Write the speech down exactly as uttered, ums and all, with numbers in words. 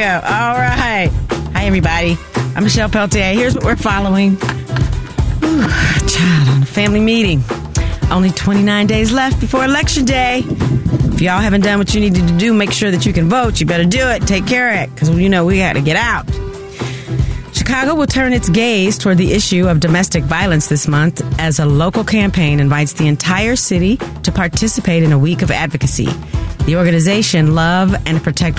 go. All right. Hi, everybody. I'm Michelle Peltier. Here's what we're following. Whew, child, on a family meeting. Only twenty-nine days left before Election Day. If y'all haven't done what you needed to do, make sure that you can vote. You better do it. Take care of it, because, you know, we got to get out. Chicago will turn its gaze toward the issue of domestic violence this month as a local campaign invites the entire city to participate in a week of advocacy. The organization Love and Protect